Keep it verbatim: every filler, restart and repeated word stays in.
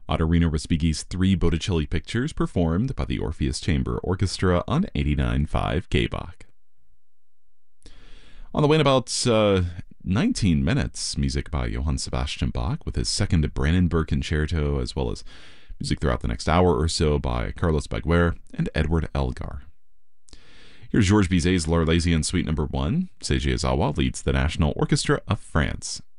Ottorino Respighi's Three Botticelli Pictures, performed by the Orpheus Chamber Orchestra on eighty-nine point five K B A C. On the way in about uh, nineteen minutes, music by Johann Sebastian Bach with his second Brandenburg Concerto, as well as music throughout the next hour or so by Carlos Baguer and Edward Elgar. Here's Georges Bizet's L'Arlésienne Suite Number one. Seiji Ozawa leads the National Orchestra of France.